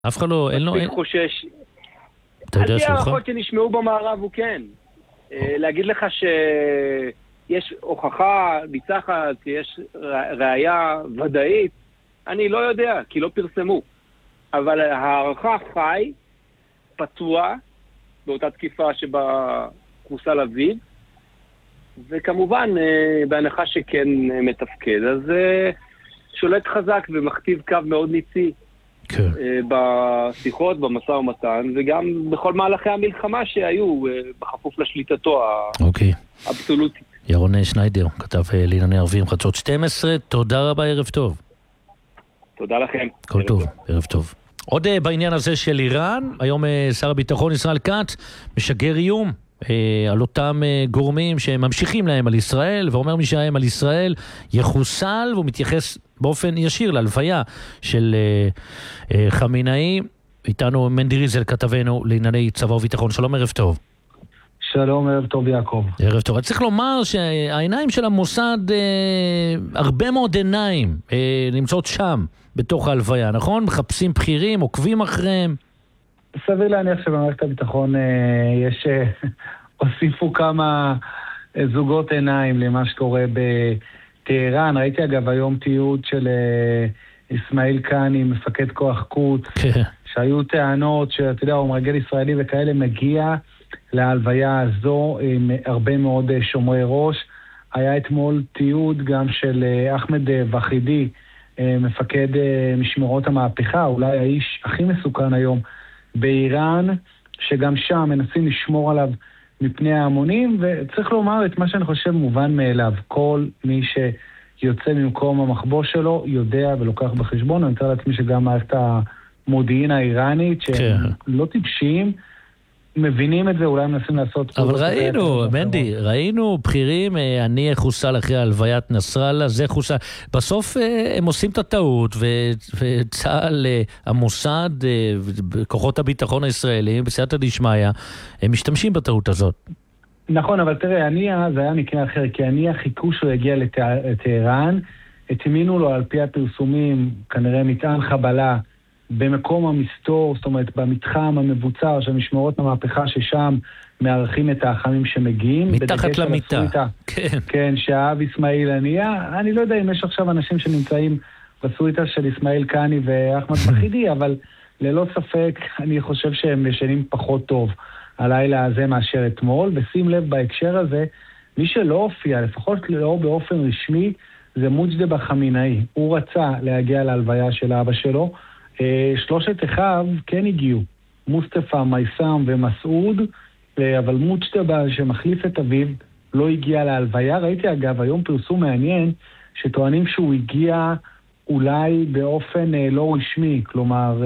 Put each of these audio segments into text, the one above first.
אף אחד לא, אין לו... מספיק חושש. אתה יודע על פי שהוא הערכות שנשמעו במערב הוא כן. להגיד לך שיש הוכחה ניצחת, שיש ראיה ודאית, אני לא יודע, כי לא פרסמו. אבל הערכה חי, פצוע, באותה תקיפה שבה חוסל אביו, וכמובן, בהנחה שכן מתפקד, אז שולט חזק ומכתיב קו מאוד ניצי בשיחות, במשא ומתן, וגם בכל מהלכי המלחמה שהיו בכפוף לשליטתו האבסולוטית. ירון שניידר, כתב לענייני ערבים חדשות 12, תודה רבה, ערב טוב. תודה לכם. כל טוב, ערב טוב. עוד בעניין הזה של איראן, היום שר הביטחון ישראל כץ משגר איום על אותם גורמים שממשיכים להם על ישראל, ואומר מי שהם על ישראל יחוסל, והוא מתייחס באופן ישיר להלוויה של חמינאי. איתנו מנדי ריזל, כתבנו לענייני צבא וביטחון. שלום, ערב טוב. שלום, ערב טוב יעקב. ערב טוב. צריך לומר שהעיניים של המוסד, הרבה מאוד עיניים נמצאות שם בתוך ההלוויה, נכון? מחפשים בכירים, עוקבים אחריהם. סביר להניח שבמערכת הביטחון יש, הוסיפו כמה זוגות עיניים למה שקורה בטהרן. ראיתי אגב היום תיעוד של אסמאעיל קאני, מפקד כוח קוץ, שהיו טענות שאתה יודע, הוא מרגל ישראלי וכאלה, מגיע להלוויה הזו עם הרבה מאוד שומרי ראש. היה אתמול תיעוד גם של אחמד וחידי, מפקד משמרות המהפכה, אולי האיש הכי מסוכן היום באיראן, שגם שם מנסים לשמור עליו מפני ההמונים, וצריך לומר את מה שאני חושב מובן מאליו. כל מי שיוצא ממקום המחבוא שלו יודע ולוקח בחשבון. אני מתאר לעצמי שגם מערכת המודיעין האיראנית, שהם לא טיפשים, מבינים את זה, אולי מנסים לעשות... אבל ראינו, מנדי, ראינו בכירים, אני חוסל אחרי הלוויית נסראללה, זה חוסל. בסוף הם עושים את הטעות, וצה"ל, המוסד, כוחות הביטחון הישראלים, בסייעתא דשמיא, הם משתמשים בטעות הזאת. נכון, אבל תראה, זה היה מקרה אחר, כי חיכו שהוא יגיע לטהרן, התמינו לו על פי הפרסומים, כנראה מטען חבלה, במקום המסתור, זאת אומרת, במתחם המבוצר של משמרות המהפכה, ששם מערכים את האחמים שמגיעים. מתחת למיטה. כן. כן, שהאב אסמאעיל הנייה. אני לא יודע אם יש עכשיו אנשים שנמצאים בסוויטה של אסמאעיל קאני ואחמד וחידי, אבל ללא ספק אני חושב שהם ישנים פחות טוב הלילה הזה מאשר אתמול, ושים לב בהקשר הזה, מי שלא הופיע, לפחות לא באופן רשמי, זה מוג'דבא חמינאי. הוא רצה להגיע להלוויה של אבא שלו, שלושת אחיו כן הגיעו, מוסטפא, מייסם ומסעוד, אבל מוג'דבא שמחליף את אביו לא הגיע להלוויה. ראיתי אגב היום פרסום מעניין שטוענים שהוא הגיע אולי באופן לא רשמי, כלומר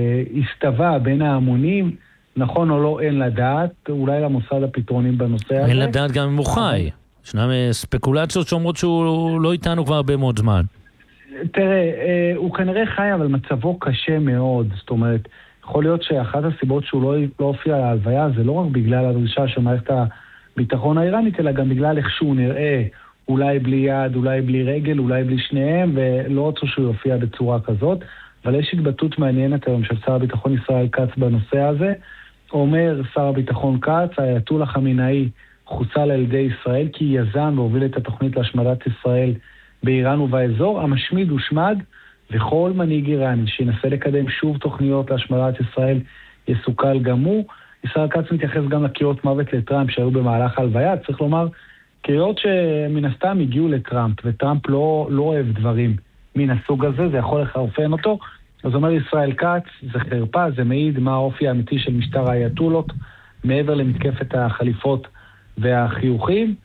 הסתווה בין ההמונים, נכון או לא אין לדעת, אולי למוסד הפתרונים בנושא הזה. אין לדעת גם אם הוא חי, ישנם ספקולציות שאומרות שהוא לא איתנו כבר הרבה מאוד זמן. תראה, הוא כנראה חי, אבל מצבו קשה מאוד. זאת אומרת, יכול להיות שאחת הסיבות שהוא לא הופיע להלוויה, זה לא רק בגלל הדרישה של מערכת הביטחון האיראנית, אלא גם בגלל איך שהוא נראה, אולי בלי יד, אולי בלי רגל, אולי בלי שניהם, ולא רצו שהוא יופיע בצורה כזאת. אבל יש התבטאות מעניינת היום של שר הביטחון ישראל כץ בנושא הזה. אומר שר הביטחון כץ, האייתוללה חמינאי חוסל על ידי ישראל, כי יזם והוביל את התוכנית להשמדת ישראל באיראן ובאזור. המשמיד הושמד, וכל מנהיג איראני שינסה לקדם שוב תוכניות להשמדת ישראל יסוכל גם הוא. ישראל כץ מתייחס גם לקריאות מוות לטראמפ שהיו במהלך ההלוויה. צריך לומר, קריאות שמן הסתם הגיעו לטראמפ, וטראמפ לא אוהב דברים מן הסוג הזה, זה יכול לחרפן אותו. אז אומר ישראל כץ, זה חרפה, זה מעיד מה האופי האמיתי של משטר האייתולות, מעבר למתקפת החליפות והחיוכים.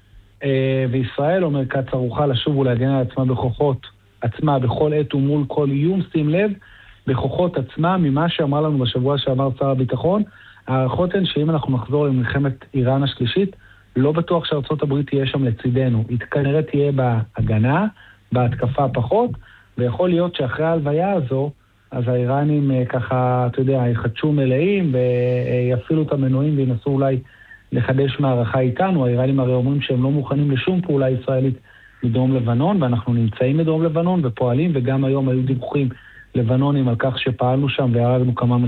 וישראל, אומר כץ, ערוכה לשוב ולהגן על עצמה בכוחות עצמה, בכל עת ומול כל איום. שים לב, בכוחות עצמה, ממה שאמר לנו בשבוע שאמר שר הביטחון, הערכות הן שאם אנחנו נחזור למלחמת איראן השלישית, לא בטוח שארצות הברית תהיה שם לצידנו. היא כנראה תהיה בהגנה, בהתקפה פחות, ויכול להיות שאחרי ההלוויה הזו, אז האיראנים ככה, אתה יודע, יחדשו מלאים ויפעילו את המנועים וינסו אולי לחדש מערכה איתנו. האיראנים הרי אומרים שהם לא מוכנים לשום פעולה ישראלית מדרום לבנון, ואנחנו נמצאים מדרום לבנון ופועלים, וגם היום היו דיווחים לבנונים על כך שפעלנו שם והרגנו כמה